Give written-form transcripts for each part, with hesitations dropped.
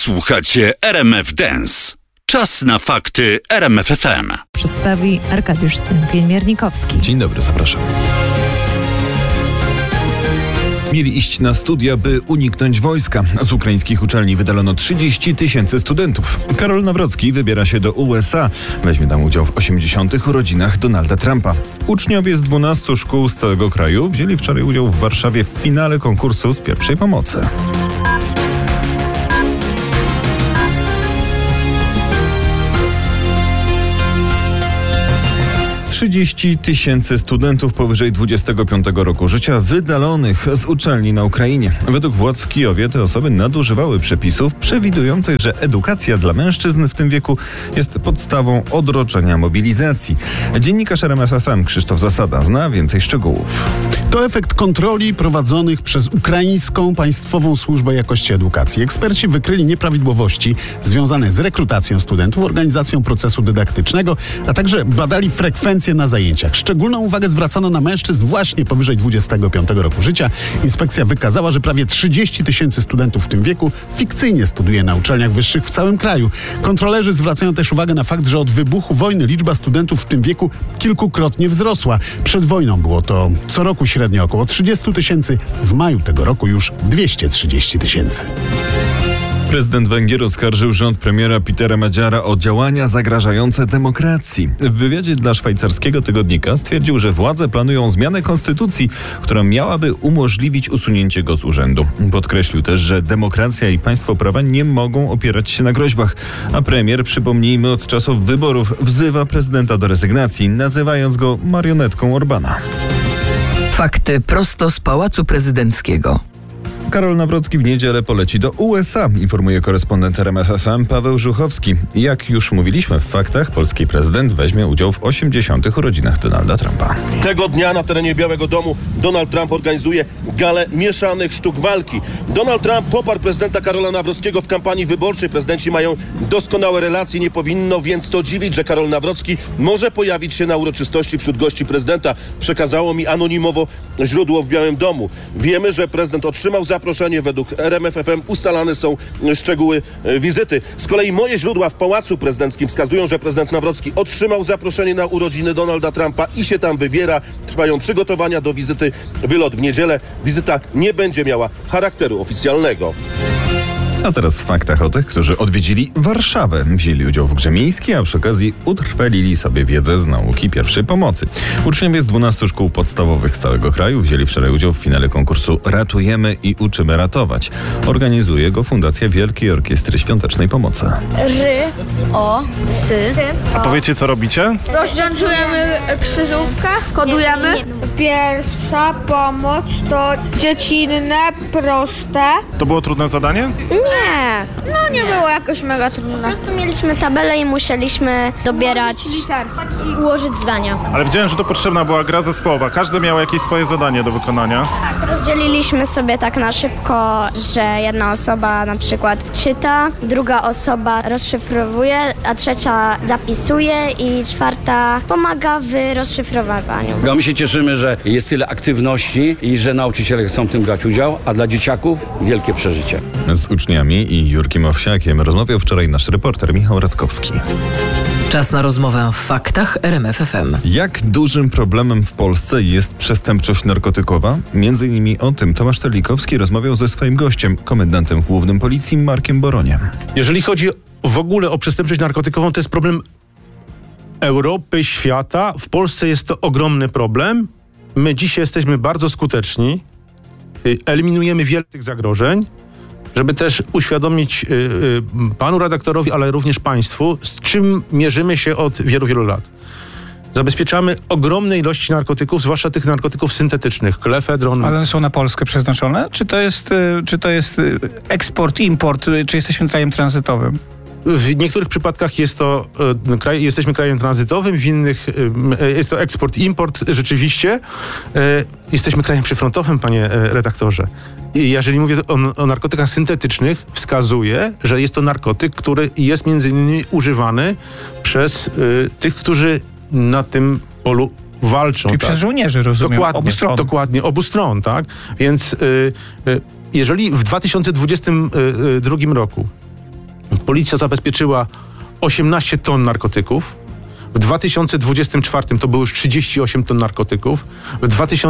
Słuchacie RMF Dance. Czas na fakty RMF FM. Przedstawi Arkadiusz Stępień-Miernikowski. Dzień dobry, zapraszam. Mieli iść na studia, by uniknąć wojska. Z ukraińskich uczelni wydalono 30 000 studentów. Karol Nawrocki wybiera się do USA. Weźmie tam udział w 80. urodzinach Donalda Trumpa. Uczniowie z 12 szkół z całego kraju wzięli wczoraj udział w Warszawie w finale konkursu z pierwszej pomocy. Trzydzieści 000 studentów powyżej 25 roku życia wydalonych z uczelni na Ukrainie. Według władz w Kijowie te osoby nadużywały przepisów przewidujących, że edukacja dla mężczyzn w tym wieku jest podstawą odroczenia mobilizacji. Dziennikarz RMF FM Krzysztof Zasada zna więcej szczegółów. To efekt kontroli prowadzonych przez Ukraińską Państwową Służbę Jakości Edukacji. Eksperci wykryli nieprawidłowości związane z rekrutacją studentów, organizacją procesu dydaktycznego, a także badali frekwencję na zajęciach. Szczególną uwagę zwracano na mężczyzn właśnie powyżej 25 roku życia. Inspekcja wykazała, że prawie 30 000 studentów w tym wieku fikcyjnie studiuje na uczelniach wyższych w całym kraju. Kontrolerzy zwracają też uwagę na fakt, że od wybuchu wojny liczba studentów w tym wieku kilkukrotnie wzrosła. Przed wojną było to co roku średnio około 30 000, w maju tego roku już 230 000. Prezydent Węgier oskarżył rząd premiera Petera Magyara o działania zagrażające demokracji. W wywiadzie dla szwajcarskiego tygodnika stwierdził, że władze planują zmianę konstytucji, która miałaby umożliwić usunięcie go z urzędu. Podkreślił też, że demokracja i państwo prawa nie mogą opierać się na groźbach. A premier, przypomnijmy, od czasów wyborów wzywa prezydenta do rezygnacji, nazywając go marionetką Orbana. Fakty prosto z Pałacu Prezydenckiego. Karol Nawrocki w niedzielę poleci do USA, informuje korespondent RMF FM Paweł Żuchowski. Jak już mówiliśmy w faktach, polski prezydent weźmie udział w 80. urodzinach Donalda Trumpa. Tego dnia na terenie Białego Domu Donald Trump organizuje galę mieszanych sztuk walki. Donald Trump poparł prezydenta Karola Nawrockiego w kampanii wyborczej. Prezydenci mają doskonałe relacje, nie powinno więc to dziwić, że Karol Nawrocki może pojawić się na uroczystości wśród gości prezydenta. Przekazało mi anonimowo źródło w Białym Domu. Wiemy, że prezydent otrzymał zaproszenie. Według RMF FM ustalane są szczegóły wizyty. Z kolei moje źródła w Pałacu Prezydenckim wskazują, że prezydent Nawrocki otrzymał zaproszenie na urodziny Donalda Trumpa i się tam wybiera. Trwają przygotowania do wizyty. Wylot w niedzielę. Wizyta nie będzie miała charakteru oficjalnego. A teraz w faktach o tych, którzy odwiedzili Warszawę. Wzięli udział w grze miejskiej, a przy okazji utrwalili sobie wiedzę z nauki pierwszej pomocy. Uczniowie z 12 szkół podstawowych z całego kraju wzięli wczoraj udział w finale konkursu Ratujemy i uczymy ratować. Organizuje go Fundacja Wielkiej Orkiestry Świątecznej Pomocy. Sy. A powiecie, co robicie? Rozwiązujemy krzyżówkę, kodujemy. Pierwsza pomoc to dziecinne, proste. To było trudne zadanie? Nie, no nie było jakoś mega trudne. Po prostu mieliśmy tabelę i musieliśmy dobierać i ułożyć zdania. Ale widziałem, że to potrzebna była gra zespołowa. Każdy miał jakieś swoje zadanie do wykonania. Rozdzieliliśmy sobie tak na szybko, że jedna osoba na przykład czyta, druga osoba rozszyfrowuje, a trzecia zapisuje i czwarta pomaga w rozszyfrowywaniu. No, my się cieszymy, że jest tyle aktywności i że nauczyciele chcą w tym brać udział, a dla dzieciaków wielkie przeżycie. Z uczniami i Jurkiem Owsiakiem rozmawiał wczoraj nasz reporter Michał Radkowski. Czas na rozmowę w faktach RMF FM. Jak dużym problemem w Polsce jest przestępczość narkotykowa? Między innymi o tym Tomasz Terlikowski rozmawiał ze swoim gościem, komendantem głównym policji Markiem Boroniem. Jeżeli chodzi w ogóle o przestępczość narkotykową, to jest problem Europy, świata. W Polsce jest to ogromny problem. My dzisiaj jesteśmy bardzo skuteczni. Eliminujemy wiele tych zagrożeń. Żeby też uświadomić panu redaktorowi, ale również państwu, z czym mierzymy się od wielu, wielu lat. Zabezpieczamy ogromne ilości narkotyków, zwłaszcza tych narkotyków syntetycznych, klefedron. Ale one są na Polskę przeznaczone? Czy to jest eksport, import, czy jesteśmy krajem tranzytowym? W niektórych przypadkach jesteśmy krajem tranzytowym, w innych jest to eksport, import. Rzeczywiście jesteśmy krajem przyfrontowym, panie redaktorze. I jeżeli mówię o narkotykach syntetycznych, wskazuję, że jest to narkotyk, który jest między innymi używany przez tych, którzy na tym polu walczą. Czyli przez żołnierzy, rozumiem, obu stron. Dokładnie, obu stron, tak? Więc jeżeli w 2022 roku Policja zabezpieczyła 18 ton narkotyków. W 2024 to było już 38 ton narkotyków. W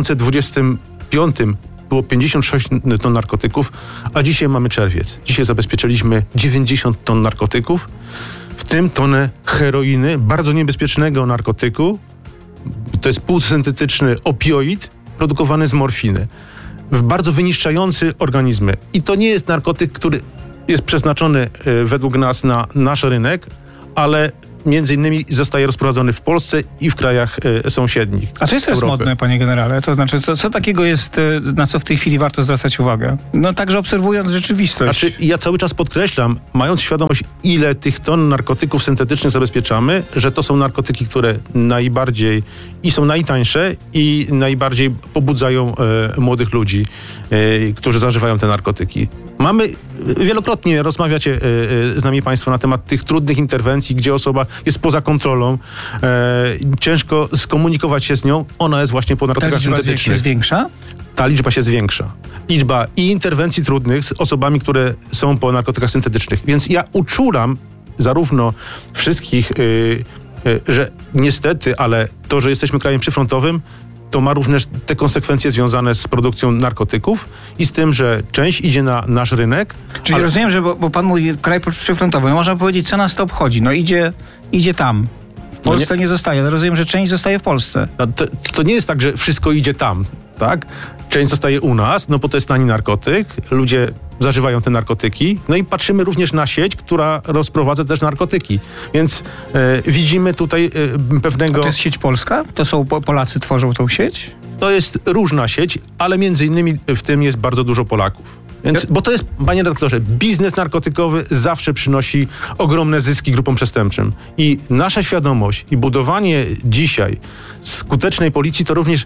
2025 było 56 ton narkotyków, a dzisiaj mamy czerwiec. Dzisiaj zabezpieczyliśmy 90 ton narkotyków, w tym tonę heroiny, bardzo niebezpiecznego narkotyku. To jest półsyntetyczny opioid produkowany z morfiny. Bardzo wyniszczający organizmy. I to nie jest narkotyk, który jest przeznaczony według nas na nasz rynek, ale między innymi zostaje rozprowadzony w Polsce i w krajach sąsiednich. A co jest teraz modne, panie generale? To znaczy, co takiego jest, na co w tej chwili warto zwracać uwagę? No także obserwując rzeczywistość. Znaczy, ja cały czas podkreślam, mając świadomość, ile tych ton narkotyków syntetycznych zabezpieczamy, że to są narkotyki, które najbardziej i są najtańsze i najbardziej pobudzają młodych ludzi, którzy zażywają te narkotyki. Wielokrotnie rozmawiacie z nami państwo na temat tych trudnych interwencji, gdzie osoba jest poza kontrolą, ciężko skomunikować się z nią, ona jest właśnie po narkotykach syntetycznych. Ta liczba się zwiększa? Ta liczba się zwiększa. Liczba i interwencji trudnych z osobami, które są po narkotykach syntetycznych. Więc ja uczulam zarówno wszystkich, że niestety, ale to, że jesteśmy krajem przyfrontowym, to ma również te konsekwencje związane z produkcją narkotyków i z tym, że część idzie na nasz rynek. Czyli rozumiem, że bo pan mówi kraj przyfrontowy, no można powiedzieć, co nas to obchodzi. No idzie tam. W Polsce nie zostaje, ale rozumiem, że część zostaje w Polsce. To nie jest tak, że wszystko idzie tam, tak? Część zostaje u nas, no bo to jest tani narkotyk, ludzie zażywają te narkotyki, no i patrzymy również na sieć, która rozprowadza też narkotyki. Więc widzimy tutaj pewnego... A to jest sieć polska? To są Polacy tworzą tą sieć? To jest różna sieć, ale między innymi w tym jest bardzo dużo Polaków. Więc, bo to jest, panie redaktorze, biznes narkotykowy zawsze przynosi ogromne zyski grupom przestępczym. I nasza świadomość i budowanie dzisiaj skutecznej policji to również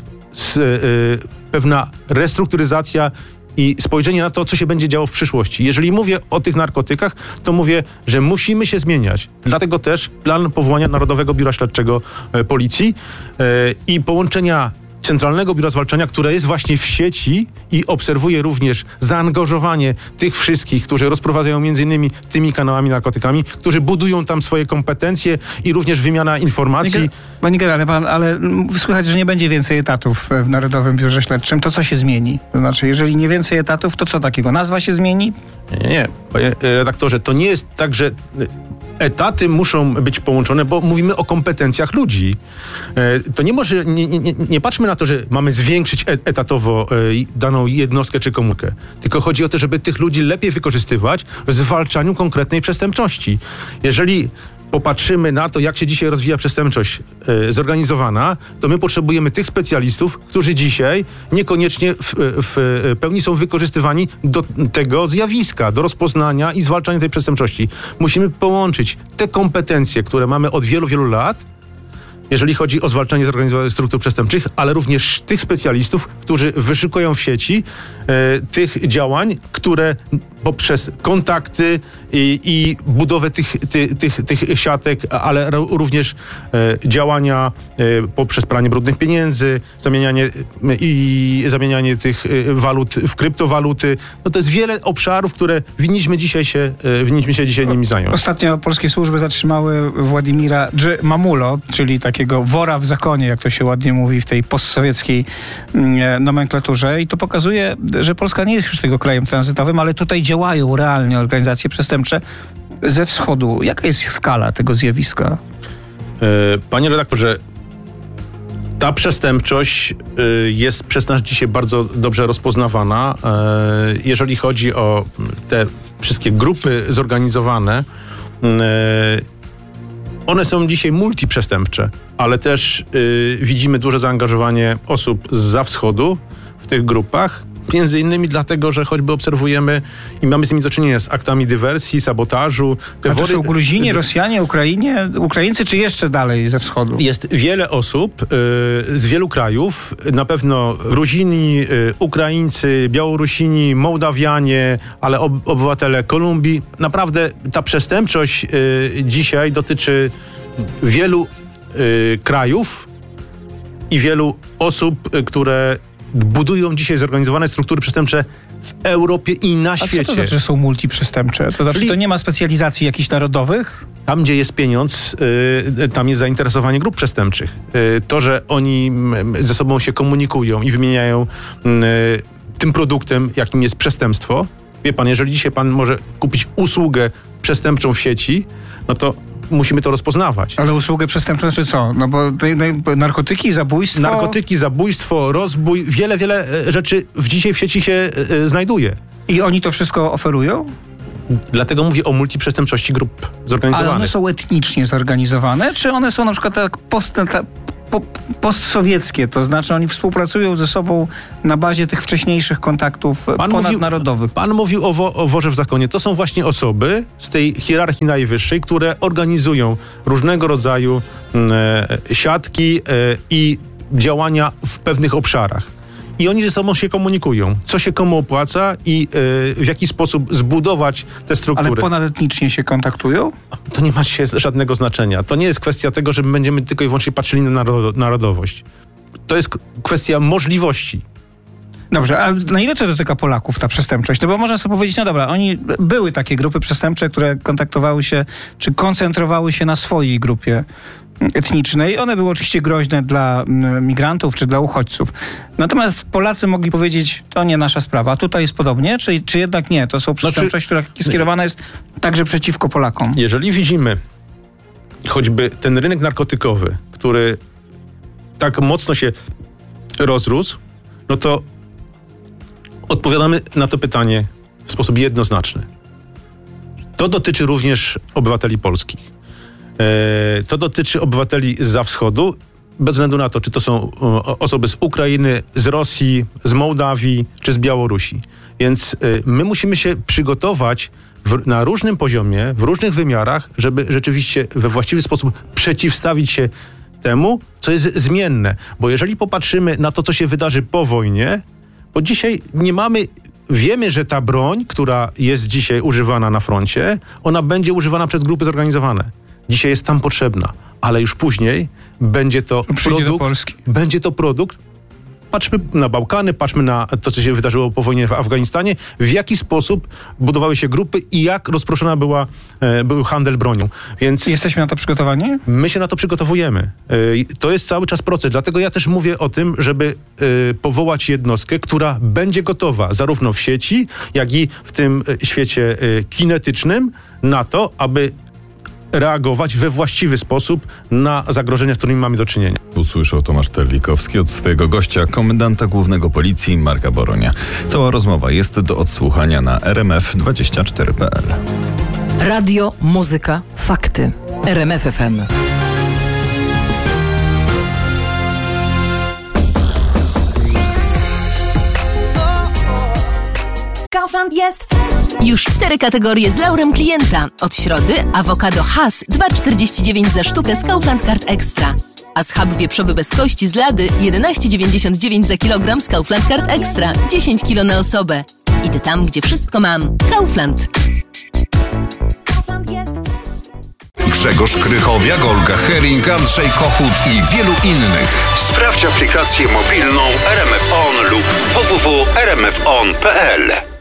pewna restrukturyzacja i spojrzenie na to, co się będzie działo w przyszłości. Jeżeli mówię o tych narkotykach, to mówię, że musimy się zmieniać. Dlatego też plan powołania Narodowego Biura Śledczego Policji i połączenia Centralnego Biura Zwalczania, które jest właśnie w sieci i obserwuje również zaangażowanie tych wszystkich, którzy rozprowadzają między innymi tymi kanałami narkotykami, którzy budują tam swoje kompetencje i również wymiana informacji. Panie generale, ale słychać, że nie będzie więcej etatów w Narodowym Biurze Śledczym. To co się zmieni? To znaczy, jeżeli nie więcej etatów, to co takiego? Nazwa się zmieni? Nie. Panie redaktorze, to nie jest tak, że etaty muszą być połączone, bo mówimy o kompetencjach ludzi. To nie patrzmy na to, że mamy zwiększyć etatowo daną jednostkę czy komórkę. Tylko chodzi o to, żeby tych ludzi lepiej wykorzystywać w zwalczaniu konkretnej przestępczości. Jeżeli popatrzymy na to, jak się dzisiaj rozwija przestępczość zorganizowana, to my potrzebujemy tych specjalistów, którzy dzisiaj niekoniecznie w pełni są wykorzystywani do tego zjawiska, do rozpoznania i zwalczania tej przestępczości. Musimy połączyć te kompetencje, które mamy od wielu, wielu lat, jeżeli chodzi o zwalczanie zorganizowanych struktur przestępczych, ale również tych specjalistów, którzy wyszukują w sieci tych działań, które poprzez kontakty i budowę tych siatek, ale również działania poprzez pranie brudnych pieniędzy, zamienianie tych walut w kryptowaluty. No to jest wiele obszarów, które winniśmy się dzisiaj nimi zająć. Ostatnio polskie służby zatrzymały Władimira Mamulo, czyli takiego wora w zakonie, jak to się ładnie mówi w tej postsowieckiej nomenklaturze. I to pokazuje, że Polska nie jest już tego krajem tranzytowym, ale tutaj działają realnie organizacje przestępcze ze wschodu. Jaka jest skala tego zjawiska? Panie redaktorze, ta przestępczość jest przez nas dzisiaj bardzo dobrze rozpoznawana. Jeżeli chodzi o te wszystkie grupy zorganizowane, one są dzisiaj multiprzestępcze, ale też widzimy duże zaangażowanie osób zza wschodu w tych grupach. Między innymi dlatego, że choćby obserwujemy i mamy z nimi do czynienia z aktami dywersji, sabotażu. A to są Gruzini, Rosjanie, Ukraińcy, czy jeszcze dalej ze wschodu? Jest wiele osób z wielu krajów, na pewno Gruzini, Ukraińcy, Białorusini, Mołdawianie, ale obywatele Kolumbii. Naprawdę ta przestępczość dzisiaj dotyczy wielu krajów i wielu osób, które budują dzisiaj zorganizowane struktury przestępcze w Europie i na świecie. A co to znaczy, że są multiprzestępcze? To znaczy, że to nie ma specjalizacji jakichś narodowych? Tam, gdzie jest pieniądz, tam jest zainteresowanie grup przestępczych. To, że oni ze sobą się komunikują i wymieniają tym produktem, jakim jest przestępstwo. Wie pan, jeżeli dzisiaj pan może kupić usługę przestępczą w sieci, no to musimy to rozpoznawać. Ale usługę przestępczą znaczy co? No bo narkotyki, zabójstwo... Narkotyki, zabójstwo, rozbój, wiele rzeczy dzisiaj w sieci się znajduje. I oni to wszystko oferują? Dlatego mówię o multiprzestępczości grup zorganizowanych. Ale one są etnicznie zorganizowane, czy one są na przykład tak postsowieckie, to znaczy oni współpracują ze sobą na bazie tych wcześniejszych kontaktów ponadnarodowych? Pan mówił o worze w zakonie. To są właśnie osoby z tej hierarchii najwyższej, które organizują różnego rodzaju siatki i działania w pewnych obszarach. I oni ze sobą się komunikują. Co się komu opłaca i w jaki sposób zbudować te struktury. Ale ponadetnicznie się kontaktują? To nie ma żadnego znaczenia. To nie jest kwestia tego, że będziemy tylko i wyłącznie patrzyli na narodowość. To jest kwestia możliwości. Dobrze, a na ile to dotyka Polaków, ta przestępczość? No bo można sobie powiedzieć, no dobra, były takie grupy przestępcze, które kontaktowały się, czy koncentrowały się na swojej grupie etnicznej. One były oczywiście groźne dla migrantów czy dla uchodźców. Natomiast Polacy mogli powiedzieć, to nie nasza sprawa. A tutaj jest podobnie? Czy jednak nie? To są przestępczość, która skierowana jest także przeciwko Polakom. Jeżeli widzimy choćby ten rynek narkotykowy, który tak mocno się rozrósł, no to odpowiadamy na to pytanie w sposób jednoznaczny. To dotyczy również obywateli polskich. To dotyczy obywateli zza wschodu, bez względu na to, czy to są osoby z Ukrainy, z Rosji, z Mołdawii, czy z Białorusi. Więc my musimy się przygotować na różnym poziomie, w różnych wymiarach, żeby rzeczywiście we właściwy sposób przeciwstawić się temu, co jest zmienne. Bo jeżeli popatrzymy na to, co się wydarzy po wojnie, bo dzisiaj wiemy, że ta broń, która jest dzisiaj używana na froncie, ona będzie używana przez grupy zorganizowane. Dzisiaj jest tam potrzebna, ale już później będzie to produkt. Patrzmy na Bałkany, patrzmy na to, co się wydarzyło po wojnie w Afganistanie, w jaki sposób budowały się grupy i jak rozproszona był handel bronią. Więc jesteśmy na to przygotowani? My się na to przygotowujemy. To jest cały czas proces, dlatego ja też mówię o tym, żeby powołać jednostkę, która będzie gotowa zarówno w sieci, jak i w tym świecie kinetycznym na to, aby reagować we właściwy sposób na zagrożenia, z którymi mamy do czynienia. Usłyszał Tomasz Terlikowski od swojego gościa, komendanta głównego policji Marka Boronia. Cała rozmowa jest do odsłuchania na rmf24.pl. Radio, muzyka, fakty. RMF FM. Kaufland jest już 4 kategorie z laurem klienta. Od środy awokado Hass 2,49 za sztukę z Kaufland Card Extra. A schab wieprzowy bez kości z lady 11,99 za kilogram z Kaufland Card Extra. 10 kg na osobę. Idę tam, gdzie wszystko mam. Kaufland. Grzegorz Krychowiak, Olga Hering, Andrzej Kochut i wielu innych. Sprawdź aplikację mobilną RMF On lub www.rmfon.pl.